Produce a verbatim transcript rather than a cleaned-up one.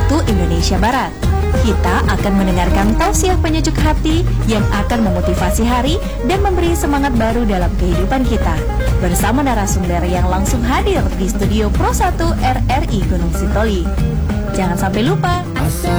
waktu Indonesia Barat. Kita akan mendengarkan tausiah penyejuk hati yang akan memotivasi hari dan memberi semangat baru dalam kehidupan kita. Bersama narasumber yang langsung hadir di studio Pro satu R R I Gunung Sitoli. Jangan sampai lupa.